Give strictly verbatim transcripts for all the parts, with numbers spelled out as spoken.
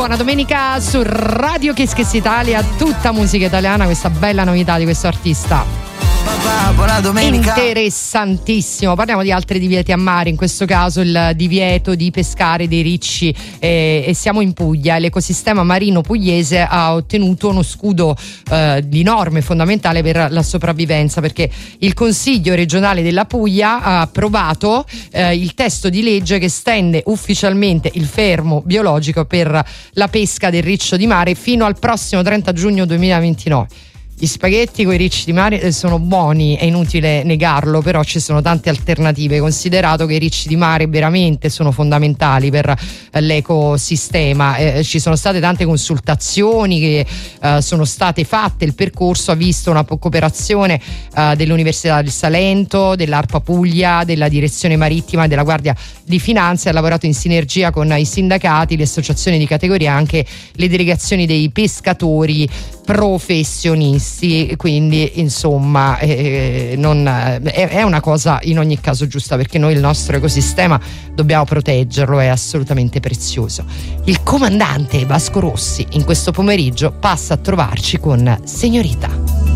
Buona domenica su Radio Kiss Kiss Italia, tutta musica italiana, questa bella novità di questo artista. Buona domenica. Interessantissimo. Parliamo di altri divieti a mare, in questo caso il divieto di pescare dei ricci, eh, e siamo in Puglia. L'ecosistema marino pugliese ha ottenuto uno scudo eh, di norme fondamentale per la sopravvivenza, perché il Consiglio regionale della Puglia ha approvato eh, il testo di legge che stende ufficialmente il fermo biologico per la pesca del riccio di mare fino al prossimo trenta giugno duemilaventinove. Gli spaghetti con i ricci di mare sono buoni, è inutile negarlo, però ci sono tante alternative, considerato che i ricci di mare veramente sono fondamentali per l'ecosistema. Eh, ci sono state tante consultazioni che eh, sono state fatte, il percorso ha visto una cooperazione eh, dell'Università del Salento, dell'ARPA Puglia, della Direzione Marittima e della Guardia di Finanza, ha lavorato in sinergia con i sindacati, le associazioni di categoria, anche le delegazioni dei pescatori professionisti, quindi insomma eh, non, è, è una cosa in ogni caso giusta, perché noi il nostro ecosistema dobbiamo proteggerlo, è assolutamente prezioso. Il comandante Vasco Rossi in questo pomeriggio passa a trovarci con Signorita.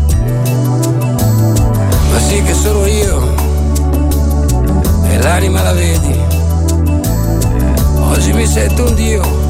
Ma sì che sono io e l'anima la vedi, oggi mi sento un dio